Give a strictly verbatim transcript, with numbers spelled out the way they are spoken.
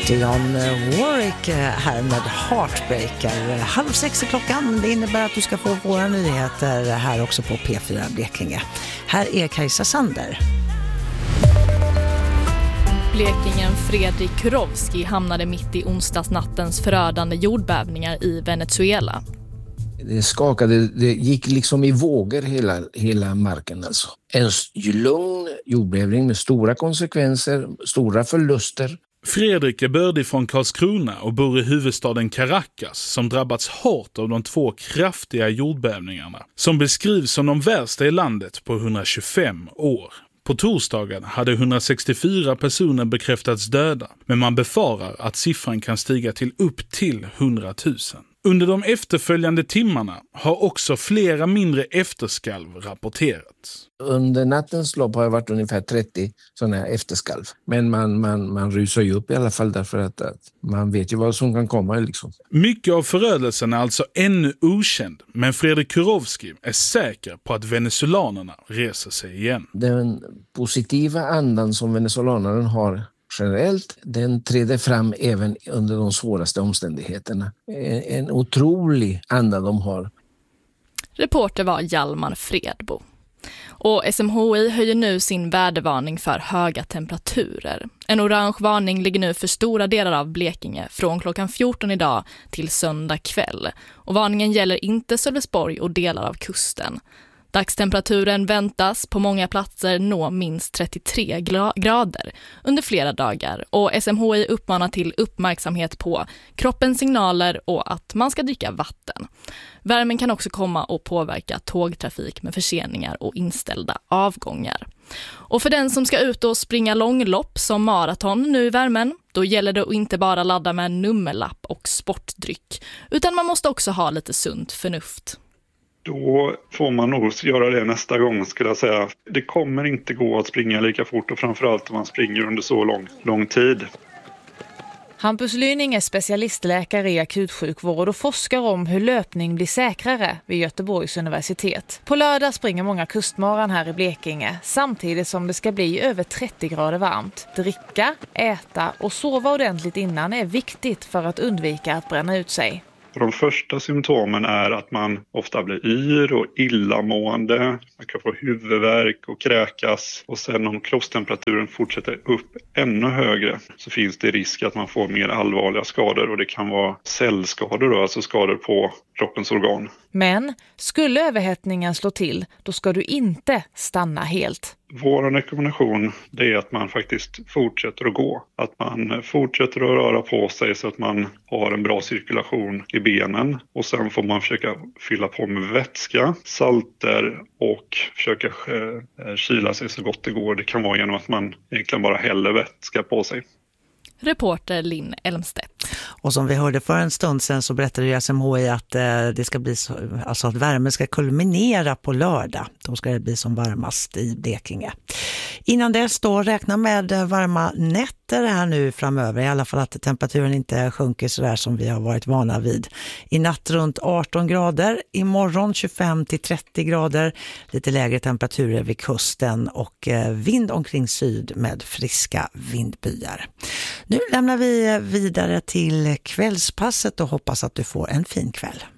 Dionne Warwick här med Heartbreaker. Halv sex är klockan. Det innebär att du ska få våra nyheter här också på P fyra Blekinge. Här är Kajsa Sander. Blekingen Fredrik Kurovski hamnade mitt i onsdagsnattens förödande jordbävningar i Venezuela. Det skakade, det gick liksom i vågor hela, hela marken alltså. En lugn jordbävning med stora konsekvenser, stora förluster. Fredrik är bördig från Karlskrona och bor i huvudstaden Caracas som drabbats hårt av de två kraftiga jordbävningarna som beskrivs som de värsta i landet på hundratjugofem år. På torsdagen hade hundrasextiofyra personer bekräftats döda, men man befarar att siffran kan stiga till upp till hundratusen. Under de efterföljande timmarna har också flera mindre efterskalv rapporterats. Under nattens lopp har det varit ungefär trettio sådana här efterskalv. Men man, man, man rusar ju upp i alla fall därför att, att man vet ju vad som kan komma. Liksom. Mycket av förödelsen är alltså ännu okänd, men Fredrik Kurovski är säker på att venezolanerna reser sig igen. Den positiva andan som venezolanerna har generellt, den träder fram även under de svåraste omständigheterna. En, en otrolig anda de har. Reporter var Hjalmar Fredbo. Och S M H I höjer nu sin vädervarning för höga temperaturer. En orange varning ligger nu för stora delar av Blekinge från klockan fjorton idag till söndag kväll. Och varningen gäller inte Sölvesborg och delar av kusten. Dagstemperaturen väntas på många platser nå minst trettiotre grader under flera dagar och S M H I uppmanar till uppmärksamhet på kroppens signaler och att man ska dricka vatten. Värmen kan också komma och påverka tågtrafik med förseningar och inställda avgångar. Och för den som ska ut och springa långlopp som maraton nu i värmen, då gäller det att inte bara ladda med nummerlapp och sportdryck, utan man måste också ha lite sunt förnuft. Då får man nog göra det nästa gång, skulle jag säga. Det kommer inte gå att springa lika fort och framförallt om man springer under så lång, lång tid. Hampus Lyning är specialistläkare i akutsjukvård och forskar om hur löpning blir säkrare vid Göteborgs universitet. På lördag springer många kustmaran här i Blekinge samtidigt som det ska bli över trettio grader varmt. Dricka, äta och sova ordentligt innan är viktigt för att undvika att bränna ut sig. De första symptomen är att man ofta blir yr och illamående, man kan få huvudvärk och kräkas och sen om kroppstemperaturen fortsätter upp ännu högre så finns det risk att man får mer allvarliga skador och det kan vara cellskador då, alltså skador på kroppens organ. Men skulle överhettningen slå till, då ska du inte stanna helt. Vår rekommendation det är att man faktiskt fortsätter att gå. Att man fortsätter att röra på sig så att man har en bra cirkulation i benen. Och sen får man försöka fylla på med vätska, salter och försöka kyla sig så gott det går. Det kan vara genom att man egentligen bara häller vätska på sig. Reporter Linn Elmstedt. Och som vi hörde för en stund sedan så berättade S M H I att eh, det ska bli så, alltså att värmen ska kulminera på lördag. Då ska det bli som varmast i Blekinge. Innan dess då räkna med varma nätter här nu framöver. I alla fall att temperaturen inte sjunker så där som vi har varit vana vid. I natt runt arton grader, imorgon tjugofem till trettio grader. Lite lägre temperaturer vid kusten och eh, vind omkring syd med friska vindbyar. Nu lämnar vi vidare till kvällspasset och hoppas att du får en fin kväll.